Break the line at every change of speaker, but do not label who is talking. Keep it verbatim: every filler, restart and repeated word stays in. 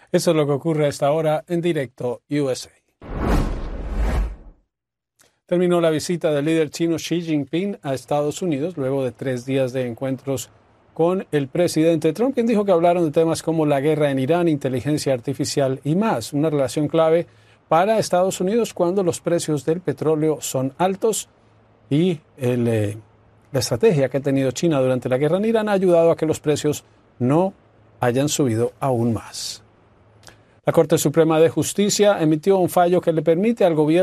Eso es lo que ocurre a esta hora en Directo U S A. Terminó la visita del líder chino Xi Jinping a Estados Unidos luego de tres días de encuentros con el presidente Trump, quien dijo que hablaron de temas como la guerra en Irán, inteligencia artificial y más, una relación clave para Estados Unidos cuando los precios del petróleo son altos y el, eh, la estrategia que ha tenido China durante la guerra en Irán ha ayudado a que los precios no hayan subido aún más. La Corte Suprema de Justicia emitió un fallo que le permite al gobierno